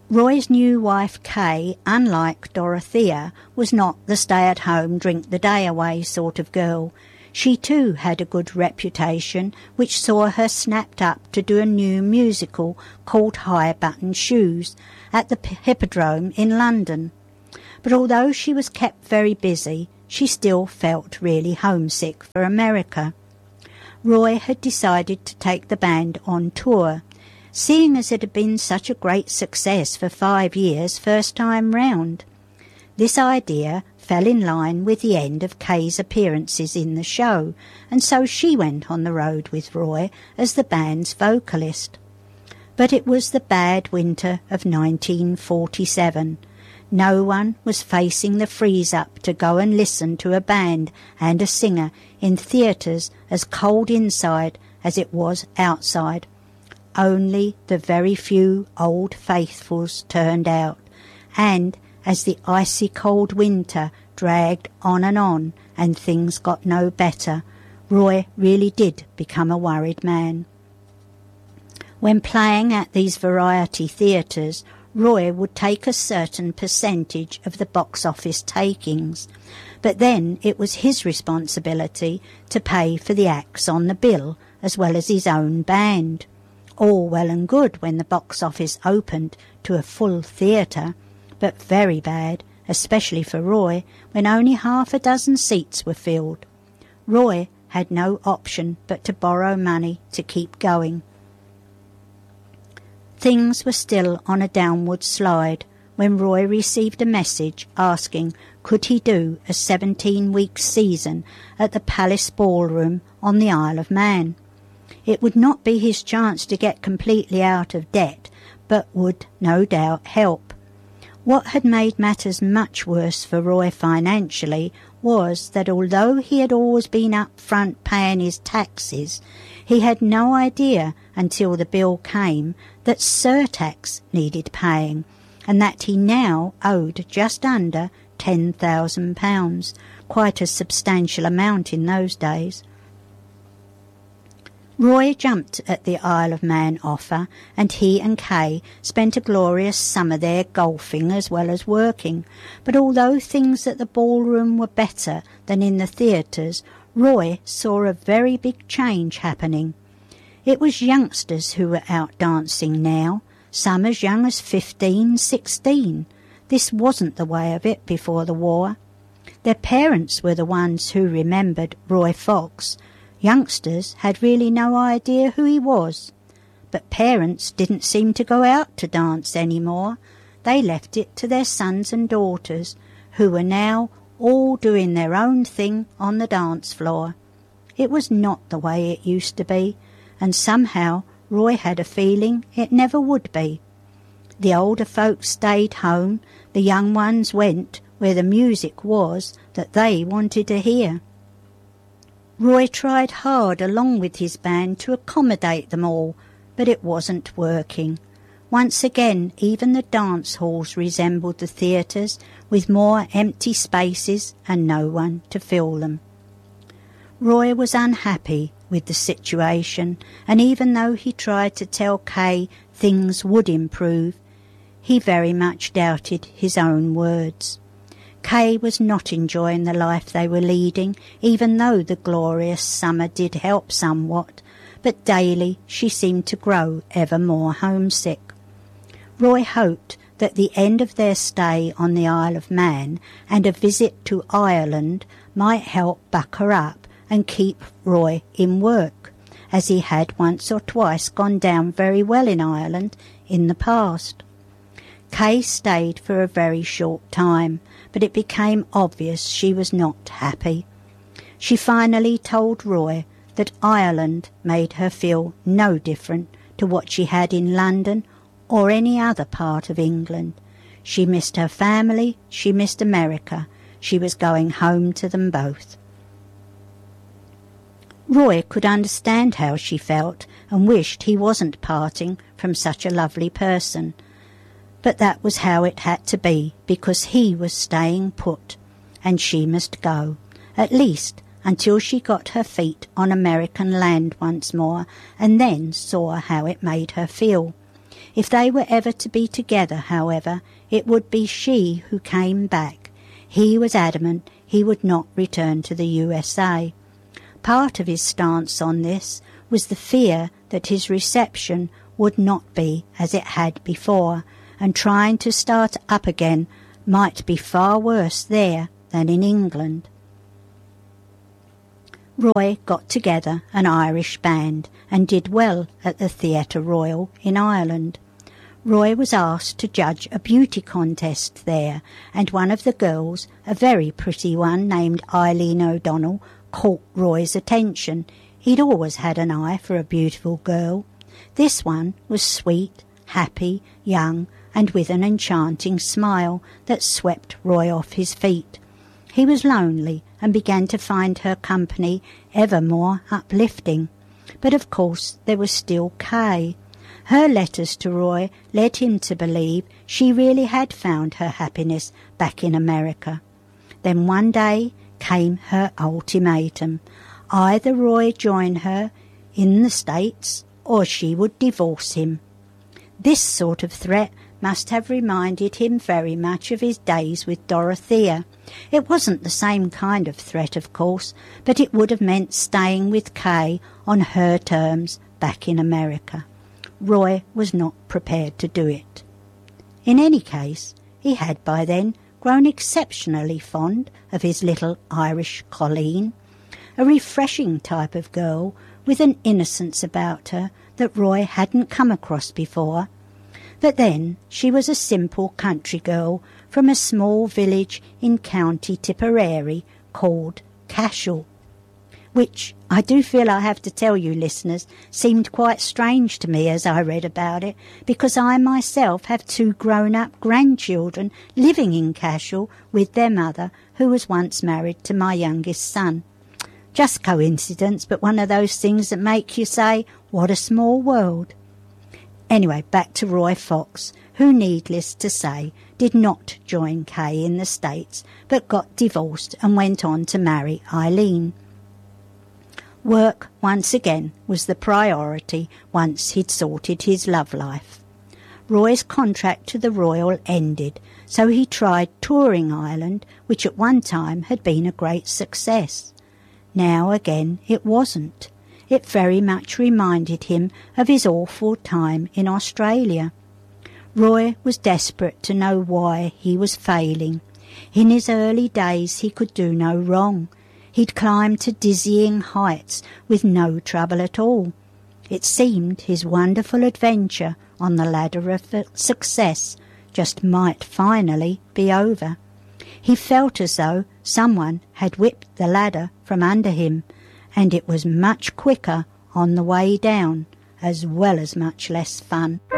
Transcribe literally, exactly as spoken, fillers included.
Roy's new wife Kay, unlike Dorothea, was not the stay-at-home, drink-the-day-away sort of girl. She too had a good reputation, which saw her snapped up to do a new musical called High Button Shoes at the Hippodrome in London. But although she was kept very busy, she still felt really homesick for America. Roy had decided to take the band on tour, seeing as it had been such a great success for five years first time round. This idea fell in line with the end of Kay's appearances in the show, and so she went on the road with Roy as the band's vocalist. But it was the bad winter of nineteen forty-seven. No one was facing the freeze-up to go and listen to a band and a singer in theatres as cold inside as it was outside. Only the very few old faithfuls turned out, and as the icy cold winter dragged on and on and things got no better, Roy really did become a worried man. When playing at these variety theatres, Roy would take a certain percentage of the box office takings, but then it was his responsibility to pay for the acts on the bill as well as his own band. All well and good when the box office opened to a full theatre, but very bad, especially for Roy, when only half a dozen seats were filled. Roy had no option but to borrow money to keep going. Things were still on a downward slide when Roy received a message asking could he do a seventeen-week season at the Palace Ballroom on the Isle of Man. It would not be his chance to get completely out of debt, but would no doubt help. What had made matters much worse for Roy financially was that although he had always been up front paying his taxes, he had no idea until the bill came that surtax needed paying, and that he now owed just under ten thousand pounds, quite a substantial amount in those days. Roy jumped at the Isle of Man offer, and he and Kay spent a glorious summer there golfing as well as working. But although things at the ballroom were better than in the theatres, Roy saw a very big change happening. It was youngsters who were out dancing now, some as young as fifteen, sixteen. This wasn't the way of it before the war. Their parents were the ones who remembered Roy Fox. Youngsters had really no idea who he was. But parents didn't seem to go out to dance any more. They left it to their sons and daughters, who were now all doing their own thing on the dance floor. It was not the way it used to be, and somehow Roy had a feeling it never would be. The older folks stayed home, the young ones went where the music was that they wanted to hear. Roy tried hard along with his band to accommodate them all, but it wasn't working. Once again, even the dance halls resembled the theatres, with more empty spaces and no one to fill them. Roy was unhappy with the situation, and even though he tried to tell Kay things would improve, he very much doubted his own words. Kay was not enjoying the life they were leading, even though the glorious summer did help somewhat, but daily she seemed to grow ever more homesick. Roy hoped that the end of their stay on the Isle of Man and a visit to Ireland might help buck her up and keep Roy in work, as he had once or twice gone down very well in Ireland in the past. Kay stayed for a very short time, but it became obvious she was not happy. She finally told Roy that Ireland made her feel no different to what she had in London or any other part of England. She missed her family, she missed America. She was going home to them both. Roy could understand how she felt and wished he wasn't parting from such a lovely person. But that was how it had to be, because he was staying put, and she must go, at least until she got her feet on American land once more, and then saw how it made her feel. If they were ever to be together, however, it would be she who came back. He was adamant he would not return to the U S A. Part of his stance on this was the fear that his reception would not be as it had before, and trying to start up again might be far worse there than in England. Roy got together an Irish band and did well at the Theatre Royal in Ireland. Roy was asked to judge a beauty contest there, and one of the girls, a very pretty one named Eileen O'Donnell, caught Roy's attention. He'd always had an eye for a beautiful girl. This one was sweet, happy, young, and with an enchanting smile that swept Roy off his feet. He was lonely and began to find her company ever more uplifting. But of course there was still Kay. Her letters to Roy led him to believe she really had found her happiness back in America. Then one day came her ultimatum. Either Roy join her in the States or she would divorce him. This sort of threat must have reminded him very much of his days with Dorothea. It wasn't the same kind of threat, of course, but it would have meant staying with Kay on her terms back in America. Roy was not prepared to do it. In any case, he had by then grown exceptionally fond of his little Irish Colleen, a refreshing type of girl with an innocence about her that Roy hadn't come across before. But then she was a simple country girl from a small village in County Tipperary called Cashel, which I do feel I have to tell you, listeners, seemed quite strange to me as I read about it, because I myself have two grown-up grandchildren living in Cashel with their mother, who was once married to my youngest son. Just coincidence, but one of those things that make you say, what a small world. Anyway, back to Roy Fox, who, needless to say, did not join Kay in the States, but got divorced and went on to marry Eileen. Work, once again, was the priority once he'd sorted his love life. Roy's contract to the Royal ended, so he tried touring Ireland, which at one time had been a great success. Now again it wasn't. It very much reminded him of his awful time in Australia. Roy was desperate to know why he was failing. In his early days he could do no wrong. He'd climbed to dizzying heights with no trouble at all. It seemed his wonderful adventure on the ladder of success just might finally be over. He felt as though someone had whipped the ladder from under him, and it was much quicker on the way down, as well as much less fun.